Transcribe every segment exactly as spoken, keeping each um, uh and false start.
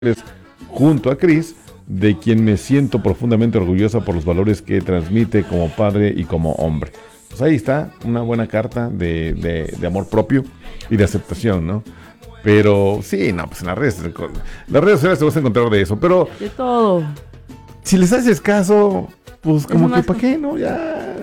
junto a Chris, de quien me siento profundamente orgullosa por los valores que transmite como padre y como hombre. Pues ahí está, una buena carta de, de, de amor propio y de aceptación, ¿no? Pero sí, no, pues en las redes, las redes sociales te vas a encontrar de eso, pero... De todo. Si les haces caso, pues como Es que más... ¿para qué, no? Ya...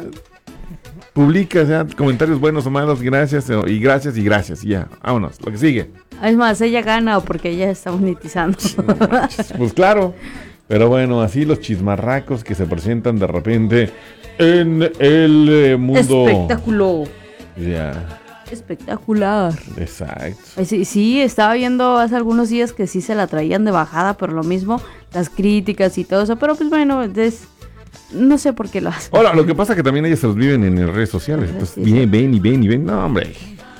Publicas ya comentarios buenos o malos, gracias, y gracias, y gracias, y ya, vámonos, lo que sigue. Es más, ella gana o porque ella está monetizando. No manches, pues claro, pero bueno, así los chismarracos que se presentan de repente en el eh, mundo. Espectáculo. Ya. Espectacular. Exacto. Sí, sí, estaba viendo hace algunos días que sí se la traían de bajada, por lo mismo, las críticas y todo eso, pero pues bueno, es... no sé por qué lo hacen. Ahora, lo que pasa es que también ellos se los viven en las redes sociales, entonces Sí, vienen, sí. ven y ven y ven, no hombre,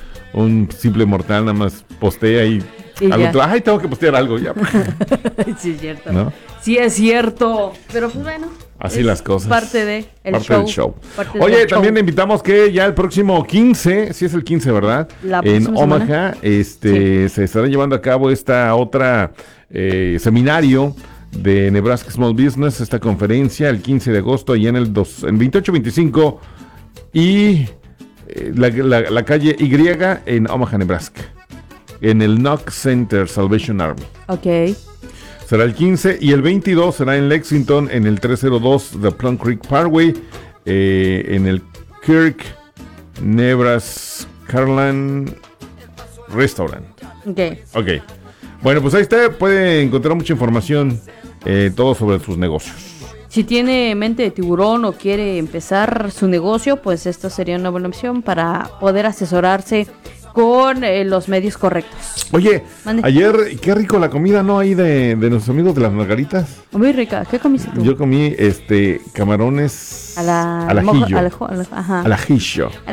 un simple mortal nada más postea y, Y al ya. otro, ay, tengo que postear algo, ya, Sí, es cierto. ¿no? Sí, es cierto. Pero pues bueno. Así es las cosas. Parte de el Parte show. del show. Parte Oye, del también show. invitamos que ya el próximo quince, sí es el quince, ¿verdad? La en próxima Omaha, semana. este, se estará llevando a cabo esta otra eh, seminario de Nebraska Small Business, esta conferencia el quince de agosto, allá en el dos, en veintiocho veinticinco y eh, la, la, la calle Y en Omaha, Nebraska, en el Knox Center Salvation Army. Ok. Será el quince y el veintidós será en Lexington en el trescientos dos de Plum Creek Parkway, eh, en el Kirk Nebraska Carland Restaurant. Ok. Ok. Bueno, pues ahí está, puede encontrar mucha información, eh, todo sobre sus negocios. Si tiene mente de tiburón o quiere empezar su negocio, pues esta sería una buena opción para poder asesorarse con eh, los medios correctos. Oye, Mande. ayer, qué rico la comida, ¿no? Ahí de, de nuestros amigos de las Margaritas. Muy rica. ¿Qué comiste tú? Yo comí, este, camarones a la al mojo- ajillo. al ajo- al- ajá. Al ajillo. Al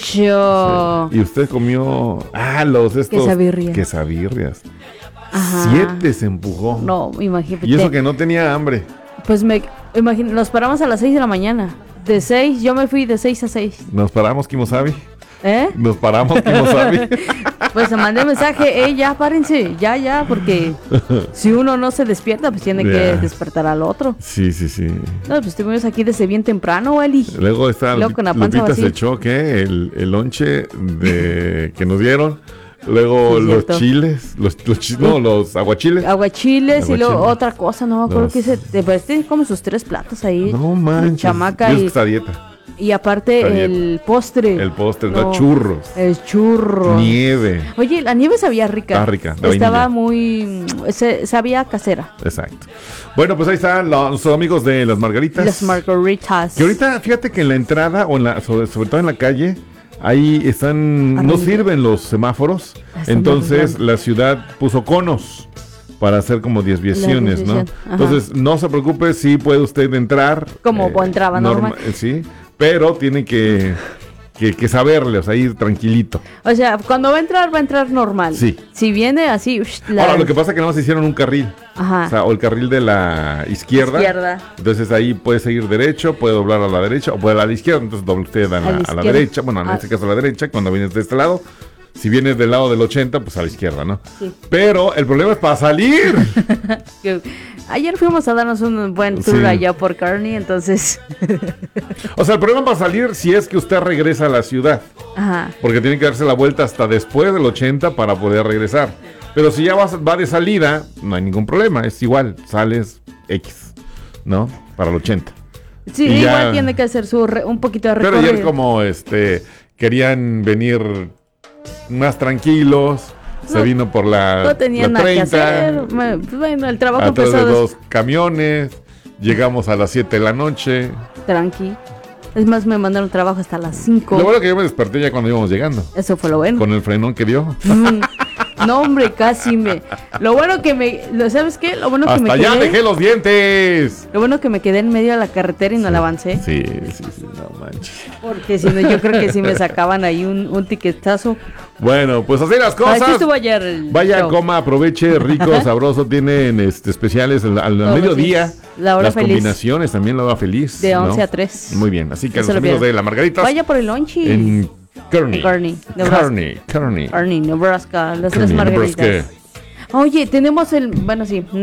ajillo. Sí. Y usted comió, ah, los estos. Quesabirrias. Quesabirrias. Ajá. Siete se empujó. No, imagínate. Y eso que no tenía hambre. Pues me imagino, nos paramos a las seis de la mañana. De seis, yo me fui de seis a seis. Nos paramos, Kimosabi. ¿Eh? Nos paramos, Kimosabi. Pues te mandé mensaje, eh, ya párense, ya, ya, porque si uno no se despierta, pues tiene Ya. que despertar al otro. Sí, sí, sí. No, pues estuvimos aquí desde bien temprano, Eli. Luego está Luego con la panza Lupita se vacía. echó, ¿qué? El, el lonche de, que nos dieron. Luego Sí, los cierto. chiles, los, los chi- no, los aguachiles. Aguachiles y luego Aguachiles. otra cosa, no me acuerdo Los- qué hice. De verdad, tiene como sus tres platos ahí. No manches. Chamaca Dios que y, está a dieta. y aparte Está bien. el postre. El postre, No, da churros, El churro. nieve. Oye, la nieve sabía rica. Está rica, de Estaba vainilla. muy... Se, sabía casera. Exacto. Bueno, pues ahí están los, nuestros amigos de las Margaritas. Las margaritas. Que ahorita, fíjate que en la entrada, o en la, sobre, sobre todo en la calle, ahí están, no Arranque. sirven los semáforos. Están Entonces arreglando. la ciudad puso conos para hacer como desviaciones, La ¿no? desviación, ajá. Entonces no se preope, sí puede usted entrar. Como entraba normal. eh, Sí, pero tiene que, que, que saberle, o sea, ir tranquilito. O sea, cuando va a entrar, va a entrar normal. Sí. Si viene así... ush, la- Ahora, lo que pasa es que nada más hicieron un carril. Ajá. O sea, o el carril de la izquierda. Izquierda. Entonces ahí puede seguir derecho, puede doblar a la derecha o puede a la izquierda. Entonces doble usted a la, A la a la izquierda. derecha. Bueno, en Ah. este caso a la derecha, cuando vienes de este lado. Si vienes del lado del ochenta, pues a la izquierda, ¿no? Sí. Pero el problema es para salir. que- Ayer fuimos a darnos un buen tour Sí. allá por Kearney, entonces... O sea, el problema para salir si es que usted regresa a la ciudad. Ajá. Porque tiene que darse la vuelta hasta después del ochenta para poder regresar. Pero si ya vas, va de salida, no hay ningún problema. Es igual, sales X, ¿no? Para el ochenta. Sí, Y igual ya- tiene que hacer su re- un poquito de Pero recorrido. ayer como este querían venir más tranquilos, se No, vino por la, No tenían la nada que treinta, hacer. Me- pues bueno, el trabajo atrás de pesado es dos camiones, llegamos a las siete de la noche. tranqui. Es más, me mandaron trabajo hasta las cinco. Lo bueno que yo me desperté ya cuando íbamos llegando, Eso fue lo bueno. con el frenón que dio. Mm, no, hombre, casi me... Lo bueno que me... lo- ¿Sabes qué? Lo bueno que me ¡Hasta allá quedé... dejé los dientes! Lo bueno que me quedé en medio de la carretera y no la avancé. Sí, sí, sí, no manches. Porque si no, yo creo que si me sacaban ahí un, un tiquetazo. Bueno, pues así las Así cosas. estuvo ayer el Vaya, show. coma, aproveche, rico, sabroso. Tienen este, especiales al, al Todo mediodía. feliz. La hora Las feliz. combinaciones también, la hora feliz. De ¿no? once a tres. Muy bien, así que No a se los lo amigos pierdan. de la Margaritas. Vaya por el lonchi. En Kearney. Kearney, Nebraska. Kearney, Kearney. Kearney, Nebraska. Las Kearney, tres margaritas. Nebraska. Oye, tenemos el, bueno, sí,